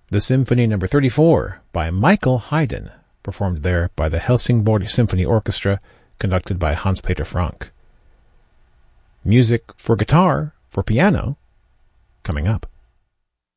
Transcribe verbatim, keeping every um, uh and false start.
the Symphony Number thirty-four by Michael Haydn, performed there by the Helsingborg Symphony Orchestra, conducted by Hans-Peter Frank. Music for guitar, for piano, coming up.